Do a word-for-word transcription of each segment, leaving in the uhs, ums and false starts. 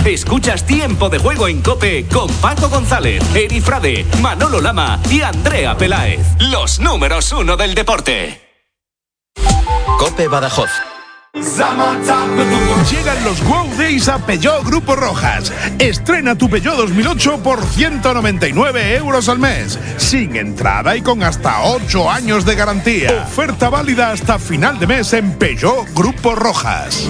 Escuchas Tiempo de Juego en COPE con Paco González, Eri Frade, Manolo Lama y Andrea Peláez. Los números uno del deporte. COPE Badajoz. Llegan los Wow Days a Peugeot Grupo Rojas. Estrena tu Peugeot dos mil ocho por ciento noventa y nueve euros al mes, sin entrada y con hasta ocho años de garantía. Oferta válida hasta final de mes en Peugeot Grupo Rojas.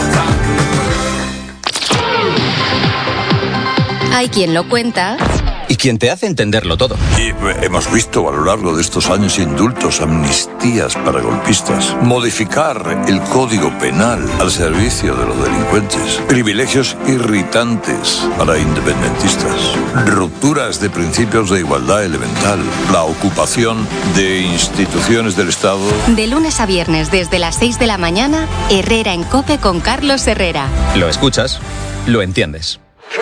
Hay quien lo cuenta y quien te hace entenderlo todo. Y hemos visto a lo largo de estos años indultos, amnistías para golpistas, modificar el Código Penal al servicio de los delincuentes, privilegios irritantes para independentistas, rupturas de principios de igualdad elemental, la ocupación de instituciones del Estado. De lunes a viernes desde las seis de la mañana, Herrera en COPE con Carlos Herrera. Lo escuchas, lo entiendes.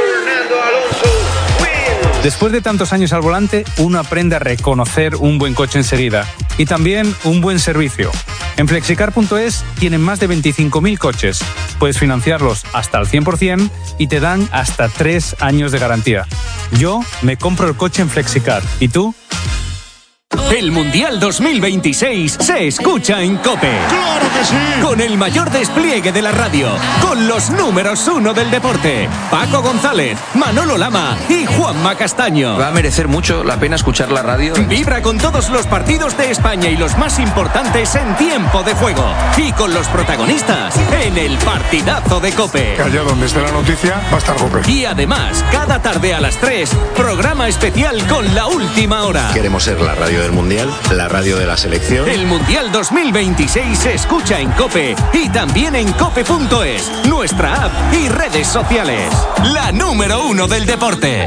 Después de tantos años al volante, uno aprende a reconocer un buen coche enseguida y también un buen servicio. En flexicar punto es tienen más de veinticinco mil coches. Puedes financiarlos hasta al cien por ciento y te dan hasta tres años de garantía. Yo me compro el coche en Flexicar. ¿Y tú? El Mundial dos mil veintiséis se escucha en COPE. ¡Claro que sí! Con el mayor despliegue de la radio, con los números uno del deporte, Paco González, Manolo Lama y Juanma Castaño. Va a merecer mucho la pena escuchar la radio. Vibra con todos los partidos de España y los más importantes en tiempo de juego. Y con los protagonistas en el partidazo de COPE. Que allá donde esté la noticia va a estar COPE. Y además, cada tarde a las tres, programa especial con la última hora. Queremos ser la radio del Mundial, la radio de la selección. El Mundial dos mil veintiséis se escucha en COPE y también en cope punto es, nuestra app y redes sociales. La número uno del deporte.